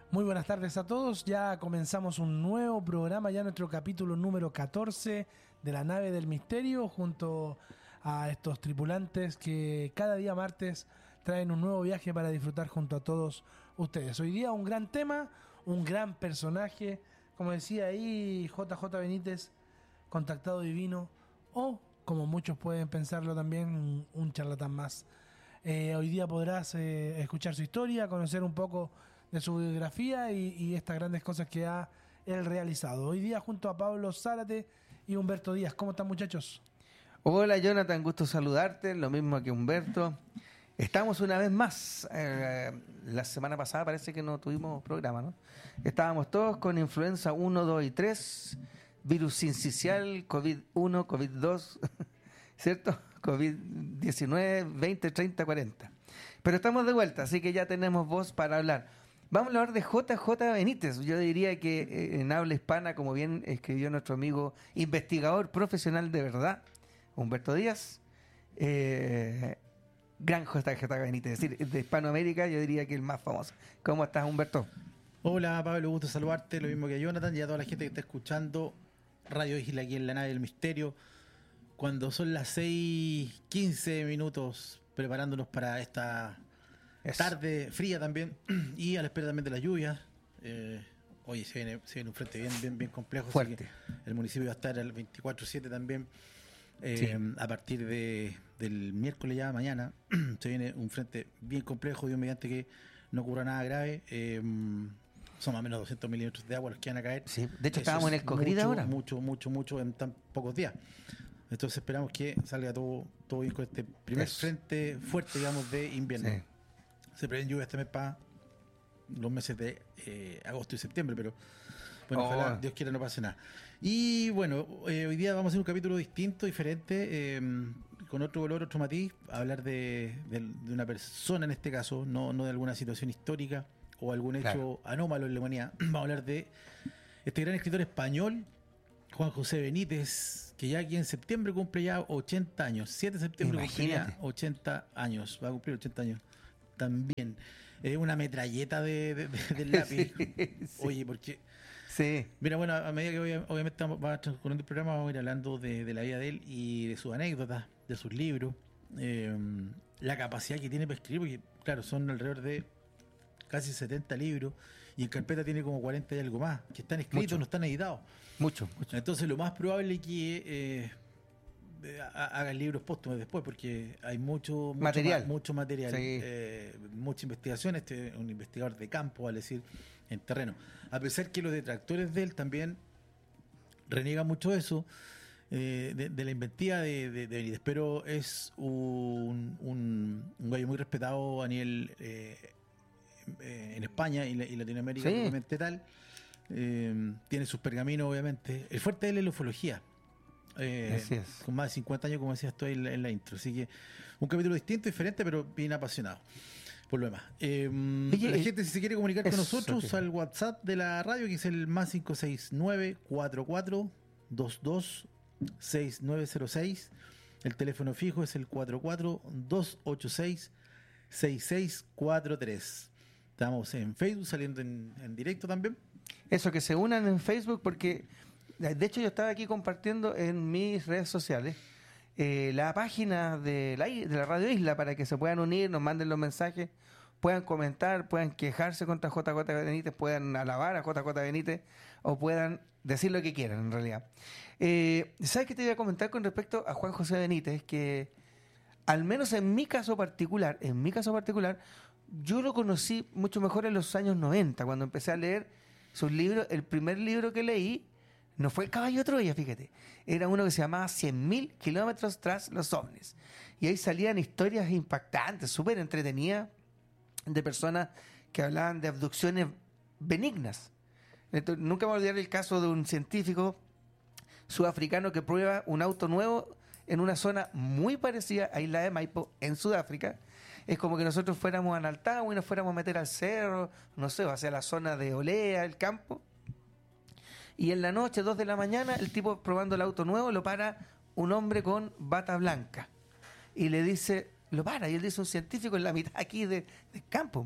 Muy buenas tardes a todos, ya comenzamos un nuevo programa, ya nuestro capítulo número 14 de la nave del misterio, junto a estos tripulantes que cada día martes traen un nuevo viaje para disfrutar junto a todos ustedes. Hoy día un gran tema, un gran personaje, como decía ahí JJ Benítez, contactado divino, o como muchos pueden pensarlo también, un charlatán más. Hoy día podrás escuchar su historia, conocer un poco de su biografía y estas grandes cosas que ha él realizado. Hoy día junto a Pablo Zárate y Humberto Díaz. ¿Cómo están, muchachos? Hola Jonathan, gusto saludarte, lo mismo que Humberto. Estamos una vez más. La semana pasada parece que no tuvimos programa, ¿no? Estábamos todos con influenza 1, 2 y 3, virus sincicial, COVID-1, COVID-2, ¿cierto? COVID-19, 20, 30, 40. Pero estamos de vuelta, así que ya tenemos voz para hablar. Vamos a hablar de JJ Benítez. Yo diría que en habla hispana, como bien escribió nuestro amigo investigador profesional de verdad, Humberto Díaz, gran JJ Benítez. Es decir, de Hispanoamérica yo diría que el más famoso. ¿Cómo estás, Humberto? Hola Pablo, gusto saludarte, lo mismo que a Jonathan y a toda la gente que está escuchando Radio Isla aquí en la nave del misterio, cuando son las 6:15 minutos preparándonos para esta tarde fría también y a la espera también de las lluvias. Hoy se viene un frente bien complejo. Fuerte. Así que el municipio va a estar al 24/7 también. A partir del miércoles ya mañana se viene un frente bien complejo, Dios mediante que no ocurra nada grave. Son más o menos 200 milímetros de agua los que van a caer. Sí, de hecho estábamos en el Cogrida ahora. Mucho en tan pocos días. Entonces esperamos que salga todo bien con este primer frente fuerte, digamos, de invierno. Sí. Se prevén lluvias también para los meses de agosto y septiembre, pero bueno, ojalá Dios quiera no pase nada. Y bueno, hoy día vamos a hacer un capítulo distinto, diferente, con otro color, otro matiz, a hablar de una persona en este caso, no de alguna situación histórica o algún hecho anómalo en la humanidad. Vamos a hablar de este gran escritor español, Juan José Benítez, que ya aquí en septiembre cumple ya 80 años. 7 de septiembre cumple 80 años, va a cumplir 80 años también. Es una metralleta del lápiz. Sí. Oye, porque... Sí. Mira, bueno, a medida que obviamente va transcurriendo el programa, vamos a ir hablando de la vida de él y de sus anécdotas, de sus libros, la capacidad que tiene para escribir, porque claro, son alrededor de casi 70 libros y en carpeta tiene como 40 y algo más, que están escritos, no están editados. Mucho. Entonces lo más probable es que hagan libros póstumos después, porque hay mucho material, sí. Mucha investigación. Este es un investigador de campo, vale decir, en terreno. A pesar que los detractores de él también reniegan mucho eso, de la inventiva de Benítez, pero es un gallo muy respetado a nivel en España y Latinoamérica, sí. Obviamente tal. Tiene sus pergaminos, obviamente. El fuerte de él es la ufología. Así es. Con más de 50 años, como decía, estoy en la intro. Así que un capítulo distinto, diferente, pero bien apasionado. Por lo demás. La gente, si se quiere comunicar con nosotros, al WhatsApp de la radio, que es el más 569-4422-6906. El teléfono fijo es el 44-286-6643. Estamos en Facebook, saliendo en directo también. Eso, que se unan en Facebook, porque de hecho yo estaba aquí compartiendo en mis redes sociales la página de la Radio Isla, para que se puedan unir, nos manden los mensajes, puedan comentar, puedan quejarse contra JJ Benítez, puedan alabar a JJ Benítez o puedan decir lo que quieran en realidad. ¿Sabes qué te voy a comentar con respecto a Juan José Benítez? Que al menos en mi caso particular, yo lo conocí mucho mejor en los años 90, cuando empecé a leer sus libros. El primer libro que leí no fue El caballo de Troya, fíjate. Era uno que se llamaba 100.000 kilómetros tras los ovnis. Y ahí salían historias impactantes, súper entretenidas, de personas que hablaban de abducciones benignas. Entonces, nunca me voy a olvidar el caso de un científico sudafricano que prueba un auto nuevo en una zona muy parecida a Isla de Maipo, en Sudáfrica. Es como que nosotros fuéramos a Analtagua y nos fuéramos a meter al cerro, no sé, hacia la zona de Olea, el campo. Y en la noche, 2 de la mañana, el tipo probando el auto nuevo, lo para un hombre con bata blanca. Y le dice, lo para, y él dice, un científico en la mitad aquí del campo.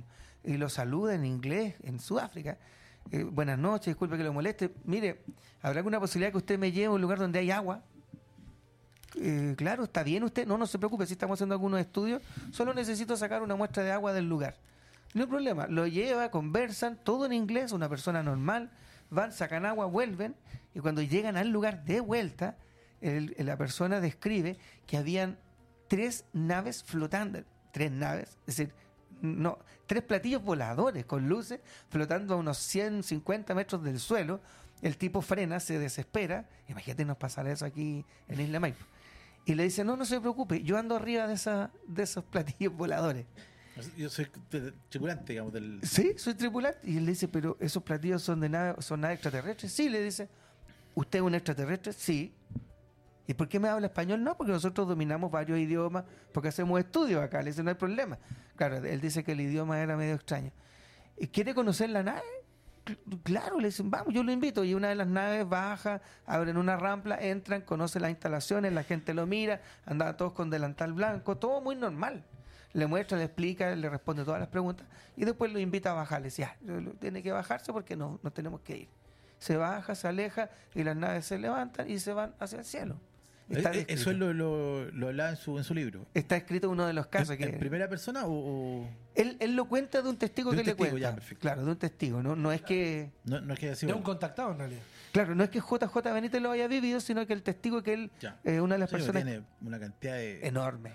y lo saluda en inglés en Sudáfrica. Buenas noches, disculpe que lo moleste. Mire, ¿habrá alguna posibilidad que usted me lleve a un lugar donde hay agua? Claro, ¿está bien usted? No se preocupe, si estamos haciendo algunos estudios, solo necesito sacar una muestra de agua del lugar. No hay problema, lo lleva, conversan, todo en inglés, una persona normal, van, sacan agua, vuelven, y cuando llegan al lugar de vuelta, la persona describe que habían 3 naves flotando, 3 naves, es decir, no, 3 platillos voladores con luces flotando a unos 150 metros del suelo. El tipo frena, se desespera, imagínate nos pasará eso aquí en Isla Maipo, y le dice, no se preocupe, yo ando arriba de esos platillos voladores. Yo soy tripulante, digamos, del... Sí, soy tripulante. Y él le dice, pero esos platillos son naves extraterrestres. Sí, le dice, ¿usted es un extraterrestre? Sí. ¿Y por qué me habla español? No, porque nosotros dominamos varios idiomas, porque hacemos estudios acá. Le dice, no hay problema. Claro, él dice que el idioma era medio extraño. ¿Y quiere conocer la nave? Claro, le dicen, vamos, yo lo invito. Y una de las naves baja, abren una rampa, entran, conocen las instalaciones, la gente lo mira, andaban todos con delantal blanco, todo muy normal. Le muestra, le explica, le responde todas las preguntas y después lo invita a bajar. Le dice, tiene que bajarse porque nos tenemos que ir. Se baja, se aleja y las naves se levantan y se van hacia el cielo. Eso él lo hablaba en su libro. Está escrito uno de los casos. ¿En primera persona o...? Él lo cuenta de un testigo que le cuenta. Ya, perfecto. Claro, de un testigo. No es que... No es que así, de un contactado en realidad. Claro, no es que JJ Benítez lo haya vivido, sino que el testigo que él... una de las personas... Tiene una cantidad de... Enorme.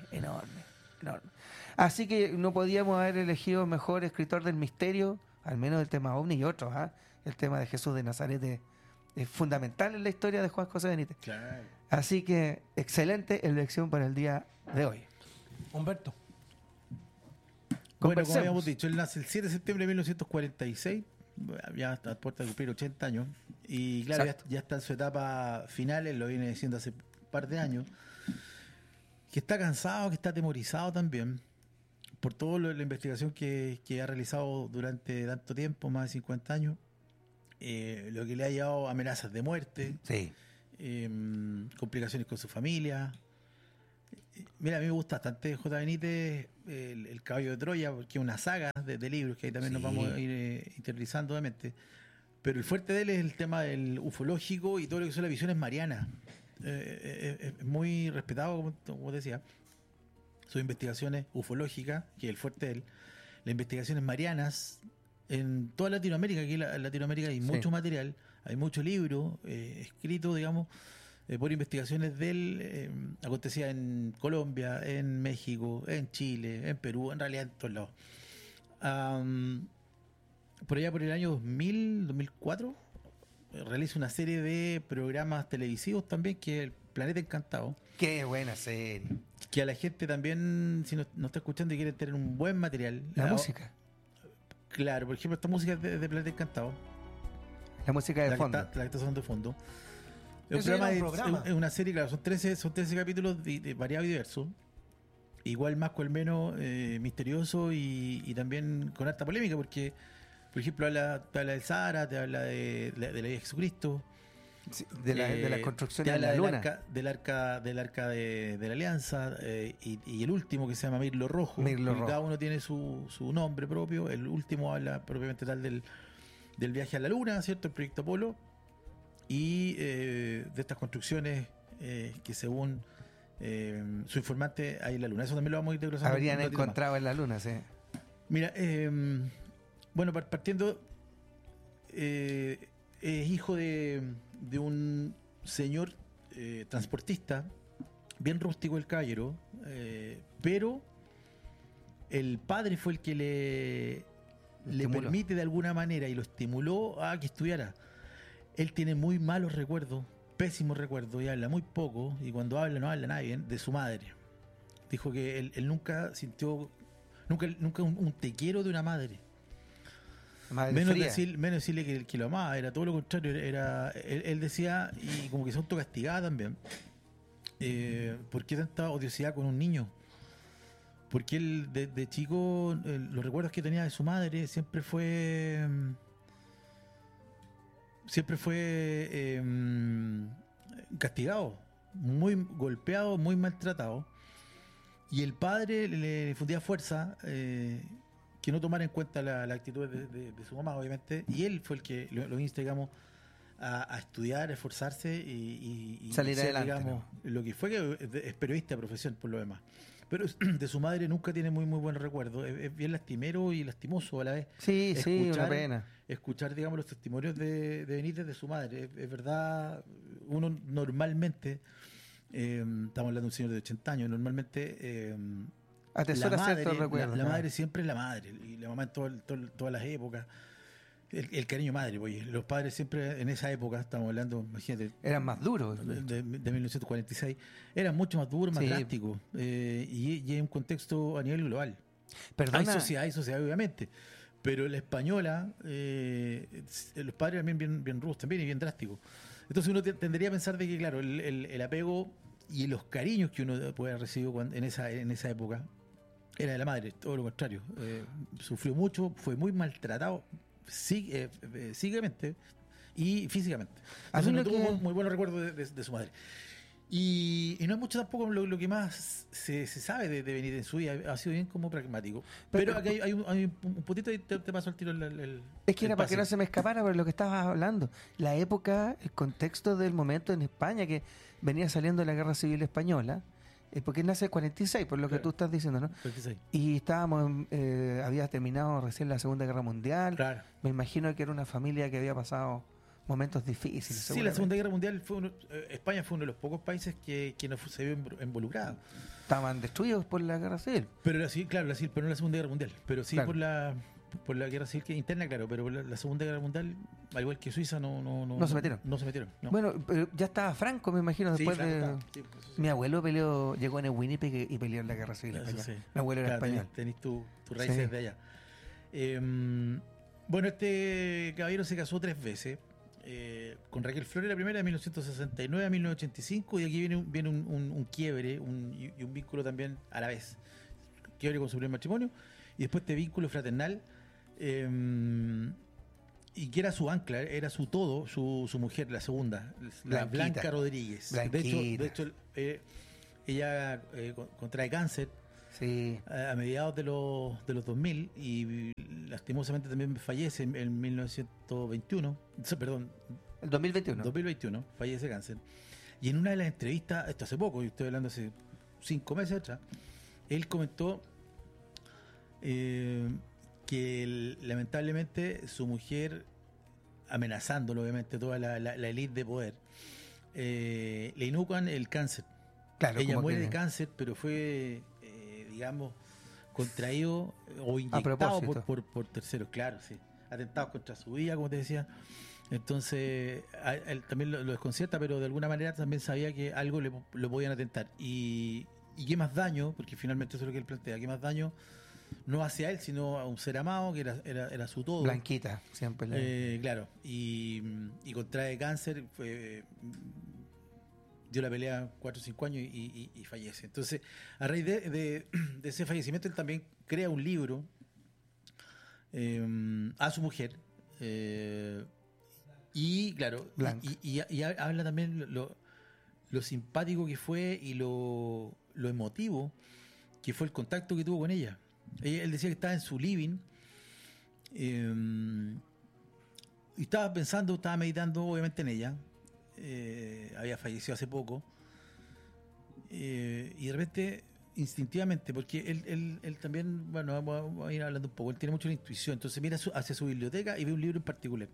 Así que no podíamos haber elegido mejor escritor del misterio, al menos del tema OVNI y otros. El tema de Jesús de Nazaret es fundamental en la historia de Juan José Benítez. Claro. Así que excelente elección para el día de hoy. Humberto. Bueno, como habíamos dicho, él nace el 7 de septiembre de 1946, ya está a puerta de cumplir 80 años, y claro, ya está en su etapa final, él lo viene diciendo hace un par de años, que está cansado, que está atemorizado también, por toda la investigación que ha realizado durante tanto tiempo, más de 50 años, lo que le ha llevado amenazas de muerte, sí. Complicaciones con su familia. Mira, a mí me gusta bastante J. Benítez, el Caballo de Troya, porque es una saga de libros que ahí también nos vamos a ir interiorizando, obviamente. Pero el fuerte de él es el tema del ufológico y todo lo que son las visiones marianas. Es muy respetado, como decía. Sus investigaciones ufológicas, que es el fuerte de él. Las investigaciones marianas en toda Latinoamérica. Aquí en Latinoamérica hay mucho material, hay muchos libros escritos, digamos, por investigaciones de él. Acontecía en Colombia, en México, en Chile, en Perú, en realidad en todos lados. Por allá por el año 2004 realiza una serie de programas televisivos también, que es El Planeta Encantado. Qué buena serie. Que a la gente también, si no está escuchando y quiere tener un buen material. La música. Claro, por ejemplo, esta música es de Planeta Encantado. La música de fondo. La que está sonando de fondo. Es una serie, claro, son 13 capítulos de variados y diversos. Igual más o menos misterioso y también con harta polémica, porque, por ejemplo, te habla del Sahara, te habla de la vida de Jesucristo. Sí, de la construcción de la luna. Del arca de la Alianza, y el último que se llama Mirlo Rojo. Cada uno tiene su nombre propio. El último habla propiamente tal del viaje a la luna, ¿cierto? El proyecto Apolo. Y de estas construcciones que según su informante hay en la luna. Eso también lo vamos a ir desglosando. Habrían encontrado en la luna, sí. Mira, bueno, partiendo, es hijo de un señor transportista, bien rústico el caballero, pero el padre fue el que le permite de alguna manera y lo estimuló a que estudiara. Él tiene muy malos recuerdos, pésimos recuerdos, y habla muy poco, y cuando habla no habla nadie bien, de su madre. Dijo que él nunca sintió, nunca un te quiero de una madre. Menos decirle que lo amaba, era todo lo contrario. Él decía, y como que se autocastigaba también, ¿por qué tanta odiosidad con un niño? Porque él de chico, los recuerdos que tenía de su madre siempre fue castigado, muy golpeado, muy maltratado, y el padre le infundía fuerza, que que no tomara en cuenta la actitud de su mamá, obviamente, y él fue el que lo insta, digamos, a estudiar, a esforzarse y salir ser, adelante, digamos, lo que fue, que es periodista de profesión, por lo demás. Pero de su madre nunca tiene muy buenos recuerdos. Es bien lastimero y lastimoso a la vez. Sí, una pena. Escuchar, digamos, los testimonios de Benítez de su madre. Es verdad, uno normalmente, estamos hablando de un señor de 80 años, normalmente atesora ciertos recuerdos. La madre siempre es la madre, y la mamá en todas las épocas. El cariño madre, pues los padres siempre en esa época, estamos hablando, imagínate, eran más duros de 1946, eran mucho más duros, más drásticos, y en un contexto a nivel global. Perdona. Hay sociedad obviamente, pero la española, los padres eran bien rudos también y bien drásticos. Entonces uno tendría a pensar de que, claro, el apego y los cariños que uno puede haber recibido en esa época era de la madre, todo lo contrario. Sufrió mucho, fue muy maltratado psíquicamente y físicamente. Entonces no tuvo muy buenos recuerdos de su madre. Y no es mucho tampoco lo que más se sabe de Benítez en su vida, ha sido bien como pragmático. Pero aquí hay un puntito y te paso el tiro es que era para que no se me escapara por lo que estabas hablando. La época, el contexto del momento en España, que venía saliendo de la Guerra Civil Española, porque nace el 46, por lo que tú estás diciendo, ¿no? 46. Y estábamos, había terminado recién la Segunda Guerra Mundial. Claro. Me imagino que era una familia que había pasado momentos difíciles. Sí, la Segunda Guerra Mundial España fue uno de los pocos países que no se vio involucrado. Estaban destruidos por la Guerra Civil. Pero pero no la Segunda Guerra Mundial, pero sí claro. por la Guerra Civil interna, claro, pero por la Segunda Guerra Mundial, al igual que Suiza, no se metieron. No se metieron. No. Bueno, pero ya estaba Franco, me imagino, después sí, Mi abuelo llegó en Winnipeg y peleó en la Guerra Civil española. Sí. Mi abuelo era español. Tenés tus raíces de allá. Bueno, este caballero se casó 3 veces. Con Raquel Flores la primera de 1969 a 1985, y aquí viene un quiebre y un vínculo también a la vez. Quiebre con su primer matrimonio y después este vínculo fraternal, y que era su ancla, era su todo, su mujer, la segunda, la Blanca Rodríguez. De hecho ella contrae cáncer a mediados de los 2000 y lastimosamente también fallece en 1921, perdón, el 2021. 2021 fallece cáncer. Y en una de las entrevistas, esto hace poco, yo estoy hablando hace 5 meses atrás, él comentó que lamentablemente su mujer, amenazándolo obviamente toda la élite de poder, le inocuan el cáncer. Claro, ella muere de cáncer, pero fue digamos contraído o inyectado por terceros, claro, sí, atentados contra su vida, como te decía. Entonces a él también lo desconcierta, pero de alguna manera también sabía que algo lo podían atentar. Y qué más daño, porque finalmente eso es lo que él plantea, qué más daño no hacia él, sino a un ser amado que era su todo. Blanquita, siempre. Claro, y contrae cáncer, dio la pelea 4 o 5 años y fallece. Entonces, a raíz de ese fallecimiento, él también crea un libro a su mujer, y claro, y habla también lo simpático que fue y lo emotivo que fue el contacto que tuvo con ella. Él decía que estaba en su living, y estaba meditando obviamente en ella. Había fallecido hace poco, y de repente, instintivamente, porque él también, bueno, vamos a ir hablando un poco, él tiene mucho la intuición, entonces mira hacia su biblioteca y ve un libro en particular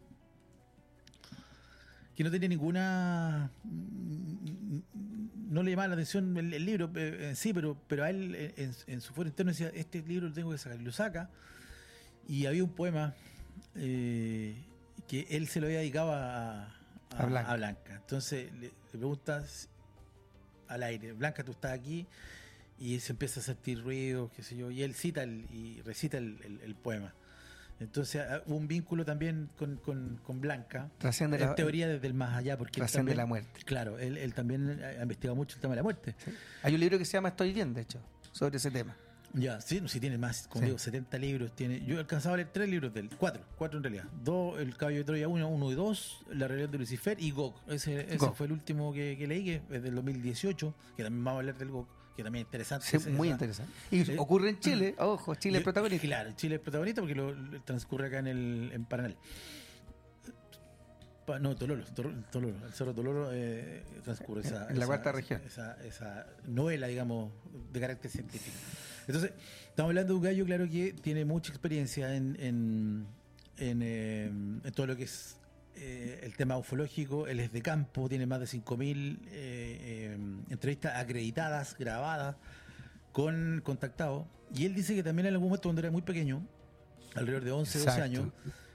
que no tenía ninguna, no le llamaba la atención el libro en sí, pero a él en su fuero interno decía, este libro lo tengo que sacar, y lo saca, y había un poema que él se lo había dedicado a Blanca. Entonces le preguntas al aire, Blanca, tú estás aquí, y se empieza a sentir ruido, qué sé yo, y él recita el poema. Entonces hubo un vínculo también con Blanca, trasciende en teoría desde el más allá, porque trasciende la muerte. Claro, él también ha investigado mucho el tema de la muerte. Sí. Hay un libro que se llama Estoy bien, de hecho, sobre ese tema. Ya, sí, tiene más, como digo, 70 libros. Yo alcanzaba a leer 3 libros de él, 4 en realidad. 2, El Caballo de Troya 1 y 2, La Rebelión de Lucifer y Gog. Ese fue el último que leí, que es del 2018, que también vamos a hablar del Gog que también es interesante. Sí, muy interesante. Y ocurre en Chile, ojo, Chile es protagonista. Claro, Chile es protagonista porque lo transcurre acá en Paranal. No, Tololo, el Cerro Tololo transcurre en la cuarta región. Esa novela, digamos, de carácter científico. Entonces, estamos hablando de un gallo, claro, que tiene mucha experiencia en todo lo que es el tema ufológico. Él es de campo, tiene más de 5.000 entrevistas acreditadas, grabadas, con contactados. Y él dice que también en algún momento, cuando era muy pequeño, alrededor de 11, 12 años,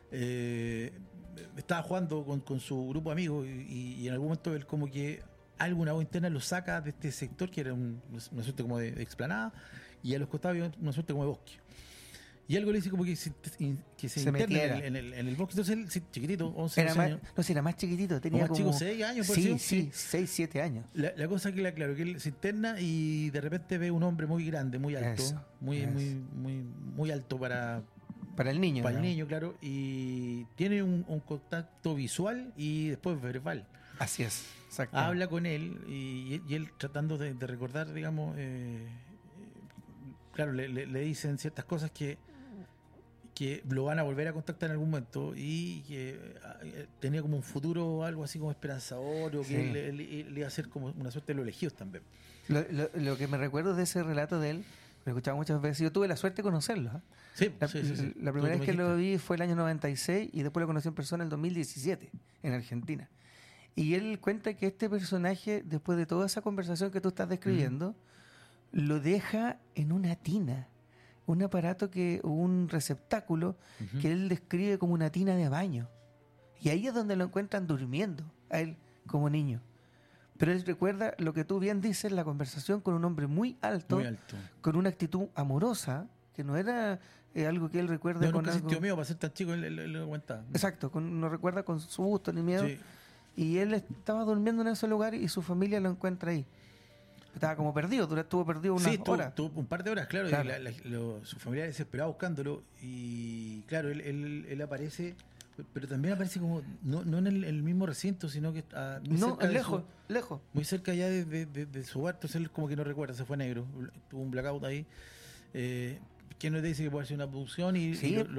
estaba jugando con su grupo de amigos y en algún momento él como que alguna voz interna lo saca de este sector que era una suerte como de explanada, y a los costados había una suerte como de bosque. Y algo le dice como que se interna en el bosque. Entonces él, chiquitito, 11 años. No, si era más chiquitito, tenía más como... chico, 6 años. Sí, 6, 7 años. La cosa que, claro, que él se interna y de repente ve un hombre muy grande, muy alto. Muy alto para el niño. Para el niño, claro. Y tiene un contacto visual y después verbal. Así es, exacto. Habla con él y él tratando de recordar, digamos, claro, le dicen ciertas cosas que lo van a volver a contactar en algún momento y que tenía como un futuro algo así como esperanzador, o que él iba a ser como una suerte de los elegidos también. Lo que me recuerdo de ese relato de él, lo he escuchado muchas veces, yo tuve la suerte de conocerlo. Sí. La primera vez que lo vi fue el año 96 y después lo conocí en persona en el 2017 en Argentina. Y él cuenta que este personaje, después de toda esa conversación que tú estás describiendo, lo deja en una tina, un aparato un receptáculo que él describe como una tina de baño. Y ahí es donde lo encuentran durmiendo, a él como niño. Pero él recuerda lo que tú bien dices, la conversación con un hombre muy alto. Con una actitud amorosa, que no era algo que él recuerde con nunca algo... sintió miedo para ser tan chico, él lo cuenta. Exacto, no recuerda con susto ni miedo. Sí. Y él estaba durmiendo en ese lugar y su familia lo encuentra ahí. Estaba como perdido, estuvo perdido unas horas. Tuvo un par de horas, claro. Y su familia desesperada buscándolo. Y claro, él aparece, pero también aparece como, no en el mismo recinto, sino que lejos. Muy cerca ya de su bar. Entonces él como que no recuerda, se fue negro. Tuvo un blackout ahí. Que no te dice que puede ser una abducción y